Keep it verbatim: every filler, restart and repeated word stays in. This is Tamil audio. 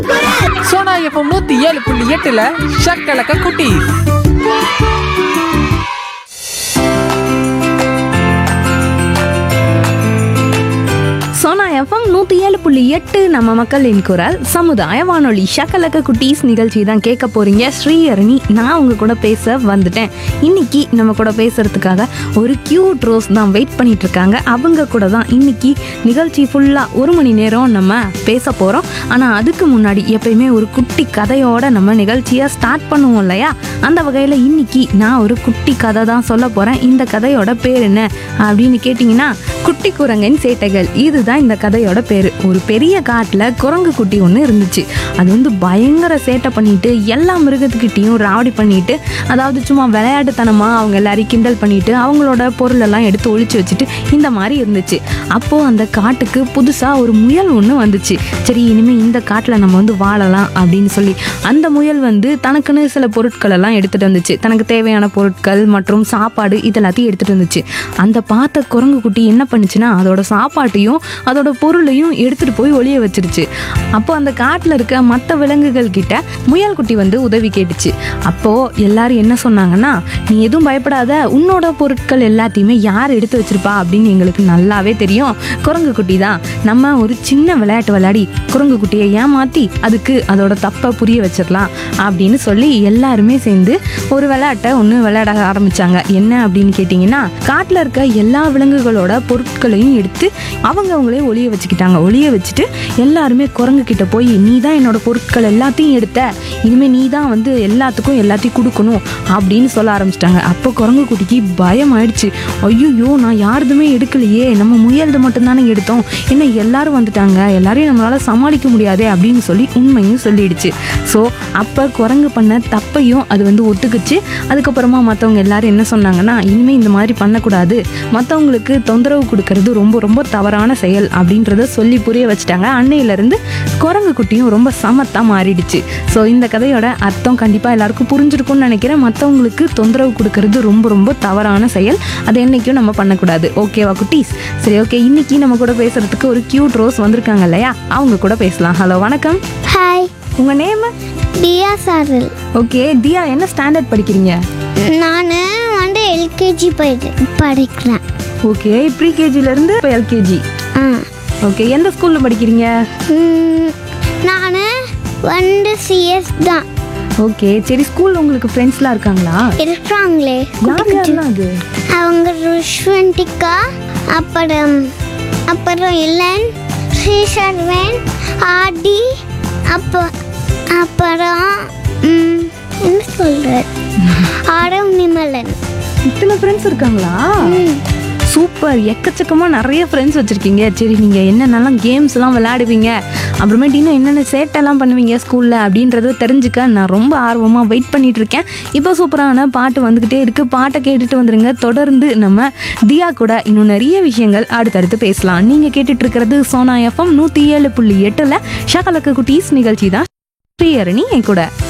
சோனா எஃப்எம் நூத்தி ஏழு புள்ளி எட்டுல ஷக்கலக்க குட்டி. சோனா எஃப்எம் நூற்றி ஏழு புள்ளி எட்டு நம்ம மக்களின் குரல் சமுதாய வானொலி ஷக்கலக்க குட்டீஸ் நிகழ்ச்சி தான் கேட்க போறீங்க. ஸ்ரீஹரணி நான் உங்க கூட பேச வந்துட்டேன். இன்னைக்கு நம்ம கூட பேசுறதுக்காக ஒரு கியூட் ரோஸ் தான் வெயிட் பண்ணிட்டு இருக்காங்க. அவங்க கூட தான் இன்னைக்கு நிகழ்ச்சி ஃபுல்லா ஒரு மணி நேரம் நம்ம பேச போறோம். ஆனா அதுக்கு முன்னாடி எப்பயுமே ஒரு குட்டி கதையோட நம்ம நிகழ்ச்சியை ஸ்டார்ட் பண்ணுவோம் இல்லையா? அந்த வகையில இன்னைக்கு நான் ஒரு குட்டி கதை தான் சொல்ல போறேன். இந்த கதையோட பேர் என்ன அப்படின்னு கேட்டிங்கன்னா, குட்டி குரங்கின் சேட்டைகள். இதுதான் இந்த கதையோட பேரு. ஒரு பெரிய காட்டுல குரங்கு குட்டி ஒன்று இருந்துச்சு. அது வந்து பயங்கர சேட்டை பண்ணிட்டு எல்லா மிருகத்துக்கிட்டையும் ராவடி பண்ணிட்டு, அதாவது சும்மா விளையாட்டுத்தனமா அவங்க எல்லாரையும் கிண்டல் பண்ணிட்டு அவங்களோட பொருள் எல்லாம் எடுத்து ஒளிச்சு வச்சுட்டு இந்த மாதிரி இருந்துச்சு. அப்போ அந்த காட்டுக்கு புதுசா ஒரு முயல் ஒன்று வந்துச்சு. சரி, இனிமே இந்த காட்டுல நம்ம வந்து வாழலாம் அப்படின்னு சொல்லி அந்த முயல் வந்து தனக்குன்னு சில பொருட்கள் எல்லாம் எடுத்துட்டு வந்துச்சு. தனக்கு தேவையான பொருட்கள் மற்றும் சாப்பாடு இதெல்லாத்தையும் எடுத்துட்டு வந்துச்சு. அந்த பார்த்த குரங்கு குட்டி என்ன பண்ணுச்சுன்னா, அதோட சாப்பாட்டையும் அதோட பொருளையும் எடுத்துட்டு போய் ஒளிய வச்சிருச்சு. அப்போ அந்த காட்டுல இருக்க மற்ற விலங்குகள் கிட்ட முயல் குட்டி வந்து உதவி கேட்டுச்சு. அப்போ எல்லாரும் என்ன சொன்னாங்கன்னா, நீ எதுவும் பயப்படாத, உன்னோட பொருட்கள் எல்லாத்தையுமே யார் எடுத்து வச்சிருப்பா அப்படின்னு எங்களுக்கு நல்லாவே தெரியும். குரங்கு குட்டி தான். நம்ம ஒரு சின்ன விளையாட்டு விளையாடி குரங்கு குட்டியை ஏமாத்தி அதுக்கு அதோட தப்பை புரிய வச்சிடலாம் அப்படின்னு சொல்லி எல்லாருமே சேர்ந்து ஒரு விளையாட்டை ஒன்று விளையாட ஆரம்பிச்சாங்க. என்ன அப்படின்னு கேட்டிங்கன்னா, காட்டுல இருக்க எல்லா விலங்குகளோட பொருட்களையும் எடுத்து அவங்க அவங்களே ஒளிய வச்சுக்கிட்டாங்க. ஒளிய வச்சுட்டு எல்லாருமே குரங்கு கிட்ட போய், நீ தான் என்னோட பொருட்கள் எல்லாத்தையும் எடுத்த, இனிமே நீ தான் வந்து எல்லாத்துக்கும் எல்லாத்தையும் கொடுக்கணும் அப்படின்னு சொல்ல ஆரம்பிச்சிட்டாங்க. அப்போ குரங்கு குட்டிக்கு பயம் ஆயிடுச்சு. ஐயோ, நான் யாருதுமே எடுக்கலையே, நம்ம முயல்து மட்டும்தானே எடுத்தோம், என்ன எல்லாரும் வந்துட்டாங்க, எல்லாரையும் நம்மளால சமாளிக்க முடியாதே அப்படின்னு சொல்லி உண்மையும் சொல்லிடுச்சு. ஸோ அப்போ குரங்கு பண்ண தப்பையும் அது வந்து ஒத்துக்குச்சு. அதுக்கப்புறமா மற்றவங்க எல்லாரும் என்ன சொன்னாங்கன்னா, இனிமேல் இந்த மாதிரி பண்ணக்கூடாது, மற்றவங்களுக்கு தொந்தரவு கொடுக்கறது ரொம்ப ரொம்ப தவறான செயல் அப்படின்றத சொல்லி புரிய வச்சுட்டாங்க. அன்னையிலேருந்து குரங்கு குட்டியும் ரொம்ப சமத்தாக மாறிடுச்சு. ஸோ இந்த கதையோட அர்த்தம் கண்டிப்பாக எல்லாருக்கும் புரிஞ்சிருக்கும்னு நினைக்கிறேன். மற்றவங்களுக்கு தொந்தரவு கொடுக்கறது ரொம்ப ரொம்ப தவறான செயல், அதை என்றைக்கும் நம்ம பண்ணக்கூடாது. ஓகேவா குட்டீஸ்? சரி, ஓகே. இன்னைக்கு நம்ம கூட பேசுறதுக்கு ஒரு கியூட் ரோஸ் வந்திருக்காங்க இல்லையா? அவங்க கூட பேசலாம். ஹலோ, வணக்கம். ஹாய், உங்கள் நேம்? தியா சாரல். ஓகே தியா, என்ன ஸ்டாண்டர்ட் படிக்கிறீங்க? நான் வந்து எல்கேஜி போயிட்டு படிக்கிறேன். ஓகே, ப்ரீகேஜிலேருந்து இப்போ எல்கேஜி. ஆ, ஓகே, எந்த ஸ்கூலில் படிக்கிறீங்க? நான் வந்து சிஎஸ் தான். ஓகே, சரி. ஸ்கூலில் உங்களுக்கு ஃப்ரெண்ட்ஸ்லாம் இருக்காங்களா? இருக்கிறாங்களே. யார் யாரெல்லாம் அது? அவங்க ருஷ்வந்திகா, அப்புறம் அப்புறம் இளன், ஸ்ரீசர்வன், ஆடி, அப்போ அப்புறம் ம், என்ன சொல்கிறது, ஆரம் நிமலன். இத்தனை ஃப்ரெண்ட்ஸ் இருக்காங்களா? ம். சூப்பர், எக்கச்சக்கமாக நிறைய ஃப்ரெண்ட்ஸ் வச்சுருக்கீங்க. சரி, நீங்கள் என்னென்னலாம் கேம்ஸ்லாம் விளையாடுவீங்க, அப்புறமேட்டு இன்னும் என்னென்ன சேட்டெல்லாம் பண்ணுவீங்க ஸ்கூலில் அப்படின்றத தெரிஞ்சுக்க நான் ரொம்ப ஆர்வமாக வெயிட் பண்ணிட்டு இருக்கேன். இப்போ சூப்பரான பாட்டு வந்துக்கிட்டே இருக்குது. பாட்டை கேட்டுட்டு வந்துடுங்க. தொடர்ந்து நம்ம தியா கூட இன்னும் நிறைய விஷயங்கள் அடுத்தடுத்து பேசலாம். நீங்கள் கேட்டுட்டு இருக்கிறது சோனா எஃப்எம் நூற்றி ஏழு புள்ளி எட்டில் ஷகலக்க குட்டீஸ் நிகழ்ச்சி தான். ஸ்ரீஹரணி என் கூட.